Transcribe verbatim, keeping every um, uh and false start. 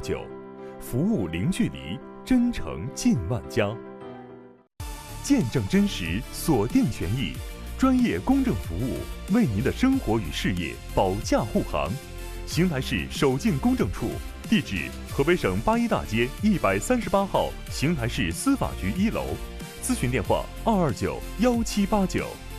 九，服务零距离，真诚近万家。见证真实，锁定权益，专业公正服务，为您的生活与事业保驾护航。邢台市守静公证处，地址：河北省八一大街一百三十八号邢台市司法局一楼，咨询电话：二二九幺七八九。